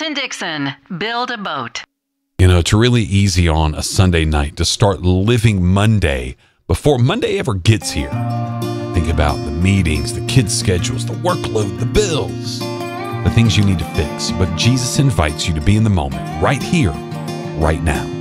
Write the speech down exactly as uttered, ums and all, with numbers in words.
Captain Dixon, build a boat. You know, it's really easy on a Sunday night to start living Monday before Monday ever gets here. Think about the meetings, the kids' schedules, the workload, the bills, the things you need to fix. But Jesus invites you to be in the moment, right here, right now.